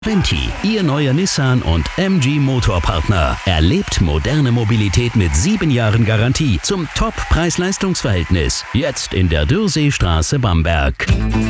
Venti, Ihr neuer Nissan und MG Motorpartner. Erlebt moderne Mobilität mit 7 Jahren Garantie zum Top-Preis-Leistungs-Verhältnis. Jetzt in der Dürrseestraße, Bamberg.